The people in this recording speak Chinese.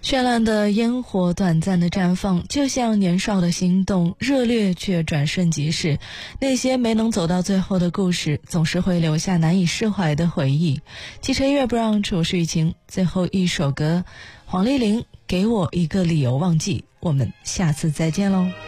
绚烂的烟火，短暂的绽放，就像年少的心动，热烈却转瞬即逝。那些没能走到最后的故事，总是会留下难以释怀的回忆。汽车音乐不让处世情，最后一首歌，黄丽玲，给我一个理由忘记。我们下次再见喽。